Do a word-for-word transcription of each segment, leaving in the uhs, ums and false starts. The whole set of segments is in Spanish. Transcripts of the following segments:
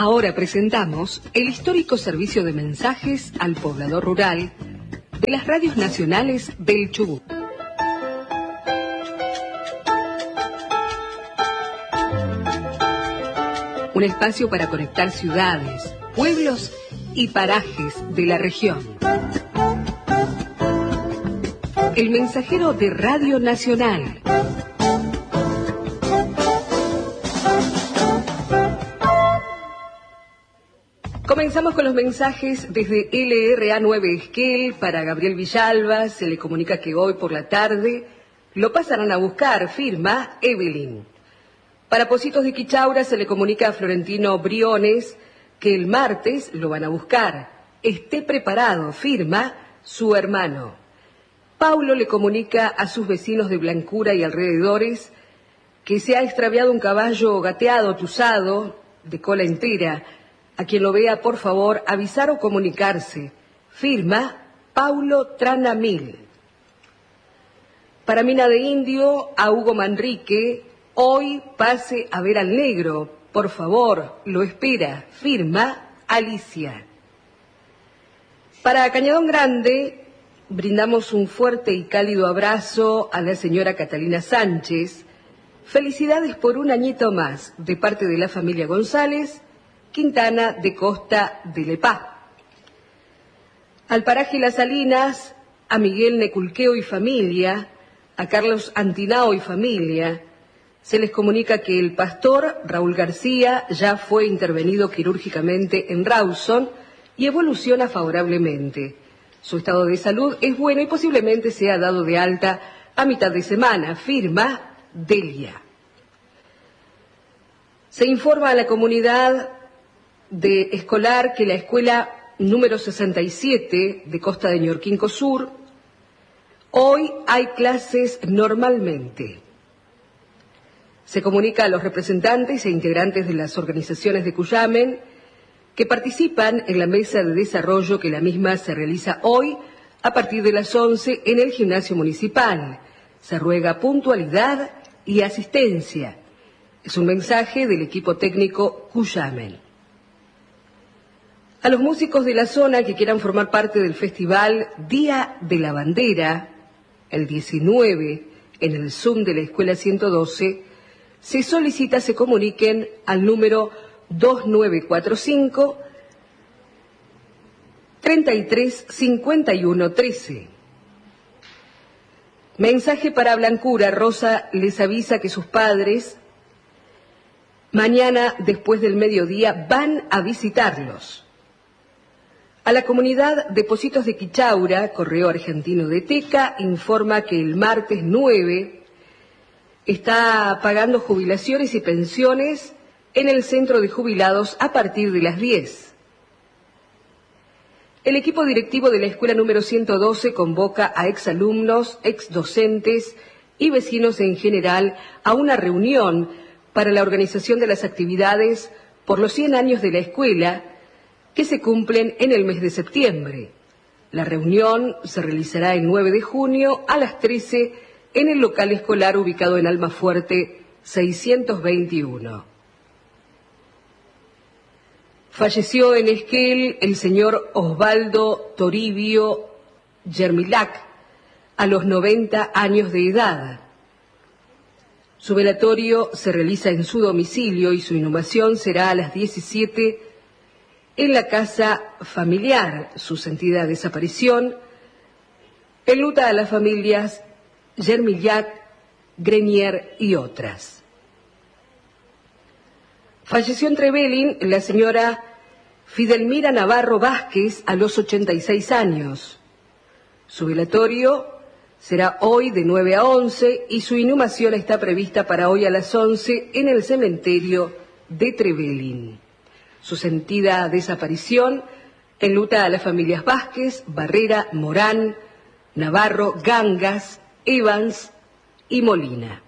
Ahora presentamos el histórico servicio de mensajes al poblador rural de las radios nacionales del Chubut. Un espacio para conectar ciudades, pueblos y parajes de la región. El mensajero de Radio Nacional. Comenzamos con los mensajes desde L R A nueve Esquel para Gabriel Villalba. Se le comunica que hoy por la tarde lo pasarán a buscar, firma Evelyn. Para Pocitos de Quichaura se le comunica a Florentino Briones que el martes lo van a buscar. Esté preparado, firma su hermano. Paulo le comunica a sus vecinos de Blancura y alrededores que se ha extraviado un caballo gateado, tuzado, de cola entera. A quien lo vea, por favor, avisar o comunicarse. Firma Paulo Tranamil. Para Mina de Indio, a Hugo Manrique, hoy pase a ver al negro. Por favor, lo espera. Firma Alicia. Para Cañadón Grande, brindamos un fuerte y cálido abrazo a la señora Catalina Sánchez. Felicidades por un añito más, de parte de la familia González, Quintana de Costa de Lepá. Al paraje Las Salinas, a Miguel Neculqueo y familia, a Carlos Antinao y familia, se les comunica que el pastor Raúl García ya fue intervenido quirúrgicamente en Rawson y evoluciona favorablemente. Su estado de salud es bueno y posiblemente sea dado de alta a mitad de semana, firma Delia. Se informa a la comunidad de escolar que la escuela número sesenta y siete de Costa de Ñorquinco Sur, hoy hay clases normalmente. Se comunica a los representantes e integrantes de las organizaciones de Cuyamen que participan en la mesa de desarrollo que la misma se realiza hoy a partir de las once en el gimnasio municipal. Se ruega puntualidad y asistencia. Es un mensaje del equipo técnico Cuyamen. A los músicos de la zona que quieran formar parte del festival Día de la Bandera, el diecinueve, en el Zoom de la Escuela ciento doce, se solicita se comuniquen al número dos nueve cuatro cinco, treinta y tres cincuenta y uno trece. Mensaje para Blancura. Rosa les avisa que sus padres mañana, después del mediodía, van a visitarlos. A la comunidad de Pocitos de Quichaura, Correo Argentino de Teca, informa que el martes nueve está pagando jubilaciones y pensiones en el centro de jubilados a partir de las diez. El equipo directivo de la escuela número ciento doce convoca a exalumnos, exdocentes y vecinos en general a una reunión para la organización de las actividades por los cien años de la escuela, que se cumplen en el mes de septiembre. La reunión se realizará el nueve de junio a las trece en el local escolar ubicado en Almafuerte seiscientos veintiuno. Falleció en Esquel el señor Osvaldo Toribio Yermilac a los noventa años de edad. Su velatorio se realiza en su domicilio y su inhumación será a las diecisiete en la casa familiar. Su sentida desaparición enluta a las familias Yermillac, Grenier y otras. Falleció en Trevelin la señora Fidelmira Navarro Vázquez a los ochenta y seis años. Su velatorio será hoy de nueve a once y su inhumación está prevista para hoy a las once en el cementerio de Trevelin. Su sentida desaparición enluta a las familias Vázquez, Barrera, Morán, Navarro, Gangas, Evans y Molina.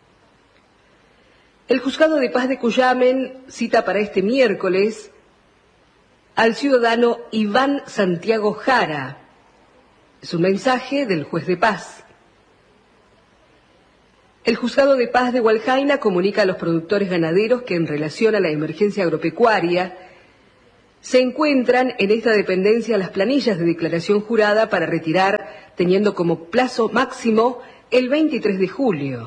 El Juzgado de Paz de Cuyamen cita para este miércoles al ciudadano Iván Santiago Jara. Es un mensaje del juez de paz. El Juzgado de Paz de Hualjaina comunica a los productores ganaderos que en relación a la emergencia agropecuaria Se encuentran en esta dependencia las planillas de declaración jurada para retirar, teniendo como plazo máximo el veintitrés de julio.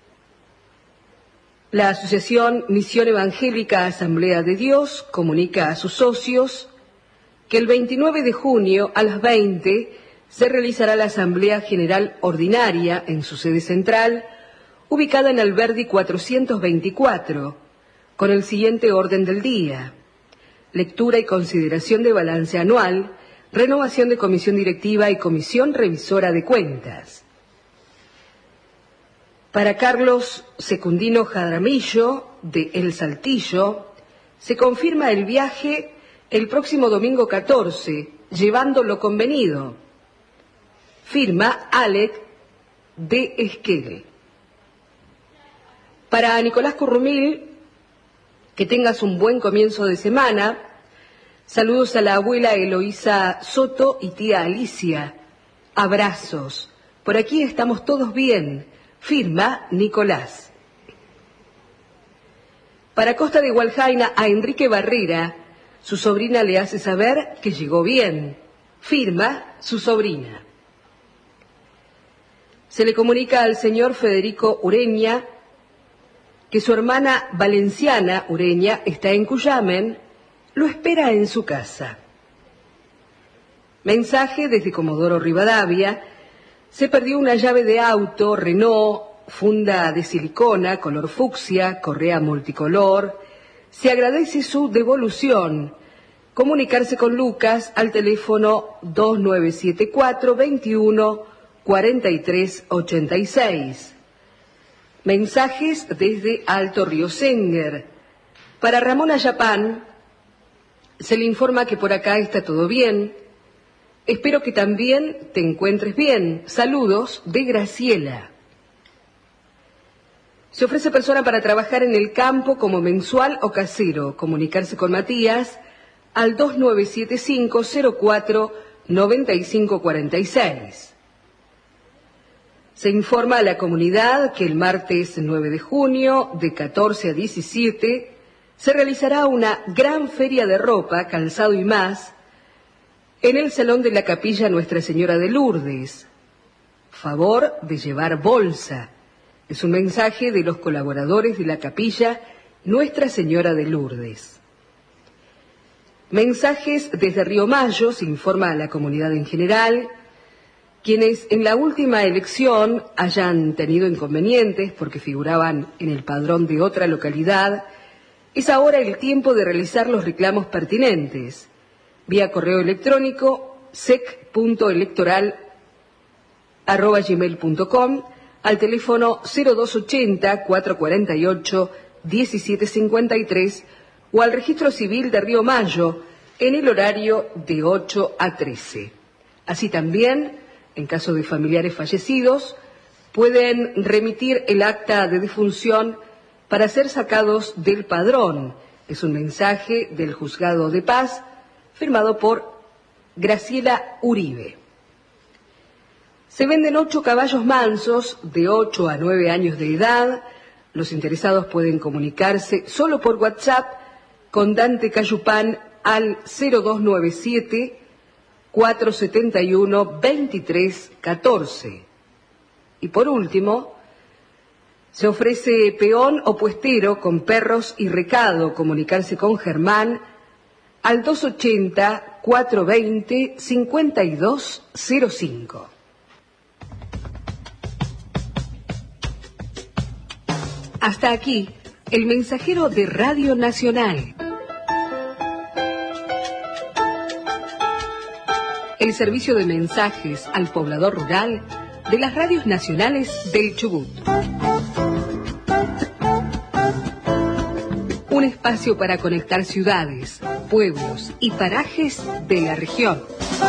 La Asociación Misión Evangélica Asamblea de Dios comunica a sus socios que el veintinueve de junio a las veinte se realizará la Asamblea General Ordinaria en su sede central, ubicada en Alberdi cuatrocientos veinticuatro, con el siguiente orden del día: lectura y consideración de balance anual, renovación de comisión directiva y comisión revisora de cuentas. Para Carlos Secundino Jaramillo, de El Saltillo, se confirma el viaje el próximo domingo catorce, llevando lo convenido. Firma Alec de Esquel. Para Nicolás Currumil, que tengas un buen comienzo de semana. Saludos a la abuela Eloísa Soto y tía Alicia. Abrazos. Por aquí estamos todos bien. Firma Nicolás. Para Costa de Gualjaina, a Enrique Barrera, su sobrina le hace saber que llegó bien. Firma su sobrina. Se le comunica al señor Federico Ureña que su hermana Valenciana Ureña está en Cuyamen, lo espera en su casa. Mensaje desde Comodoro Rivadavia: se perdió una llave de auto Renault, funda de silicona, color fucsia, correa multicolor. Se agradece su devolución. Comunicarse con Lucas al teléfono dos nueve siete cuatro, veintiuno, cuarenta y tres, ochenta y seis. Mensajes desde Alto Río Senger. Para Ramón Ayapán, se le informa que por acá está todo bien. Espero que también te encuentres bien. Saludos de Graciela. Se ofrece persona para trabajar en el campo como mensual o casero. Comunicarse con Matías al dos nueve siete cinco, cero cuatro, nueve cinco cuatro seis. Se informa a la comunidad que el martes nueve de junio, de catorce a diecisiete, se realizará una gran feria de ropa, calzado y más, en el Salón de la Capilla Nuestra Señora de Lourdes. Favor de llevar bolsa. Es un mensaje de los colaboradores de la Capilla Nuestra Señora de Lourdes. Mensajes desde Río Mayo, se informa a la comunidad en general. Quienes en la última elección hayan tenido inconvenientes porque figuraban en el padrón de otra localidad, es ahora el tiempo de realizar los reclamos pertinentes. Vía correo electrónico sec punto electoral arroba gmail punto com, al teléfono cero dos ochenta, cuatrocientos cuarenta y ocho, diecisiete cincuenta y tres o al registro civil de Río Mayo en el horario de ocho a trece. Así también, en caso de familiares fallecidos, pueden remitir el acta de defunción para ser sacados del padrón. Es un mensaje del Juzgado de Paz firmado por Graciela Uribe. Se venden ocho caballos mansos de ocho a nueve años de edad. Los interesados pueden comunicarse solo por WhatsApp con Dante Cayupán al cero dos nueve siete, cuatrocientos setenta y uno, veintitrés catorce. Y por último, se ofrece peón o puestero con perros y recado. Comunicarse con Germán al doscientos ochenta, cuatrocientos veinte, cincuenta y dos cero cinco. Hasta aquí, el mensajero de Radio Nacional. El servicio de mensajes al poblador rural de las radios nacionales del Chubut. Un espacio para conectar ciudades, pueblos y parajes de la región.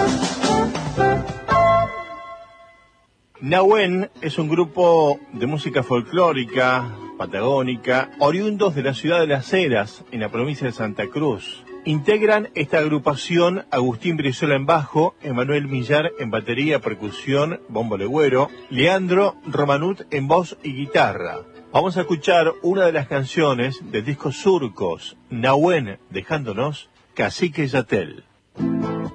Nahuen es un grupo de música folclórica, patagónica, oriundos de la ciudad de Las Heras, en la provincia de Santa Cruz. Integran esta agrupación Agustín Brizuela en bajo, Emanuel Millar en batería, percusión, bombo legüero, Leandro Romanut en voz y guitarra. Vamos a escuchar una de las canciones del disco Surcos, Nahuen, dejándonos Cacique Yatel.